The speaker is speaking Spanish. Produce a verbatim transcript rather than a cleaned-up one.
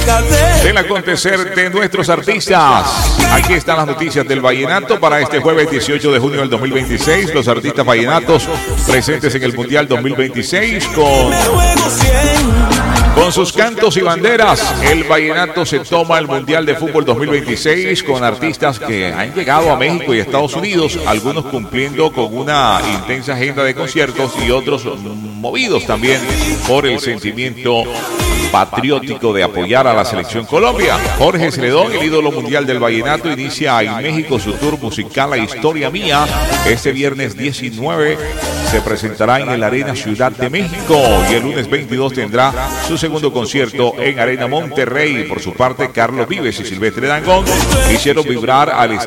del acontecer de nuestros artistas. Aquí están las noticias del vallenato para este jueves dieciocho de junio del dos mil veintiséis. Los artistas vallenatos presentes en el Mundial dos mil veintiséis con... Con sus cantos y banderas, el vallenato se toma el Mundial de Fútbol dos mil veintiséis con artistas que han llegado a México y Estados Unidos, algunos cumpliendo con una intensa agenda de conciertos y otros movidos también por el sentimiento patriótico de apoyar a la selección Colombia. Jorge Celedón, el ídolo mundial del vallenato, inicia en México su tour musical La Historia Mía. Este viernes diecinueve se presentará en el Arena Ciudad de México y el lunes veintidós tendrá su segundo concierto en Arena Monterrey. Por su parte, Carlos Vives y Silvestre Dangond hicieron vibrar al